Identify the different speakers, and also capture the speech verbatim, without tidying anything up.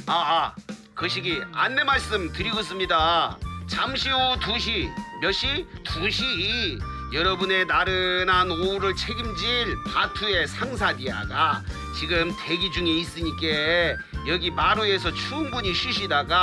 Speaker 1: 아, 아, 그 시기 안내 말씀 드리겠습니다. 잠시 후 두 시, 몇 시? 두 시. 여러분의 나른한 오후를 책임질 바투의 상사디아가 지금 대기 중에 있으니까 여기 마루에서 충분히 쉬시다가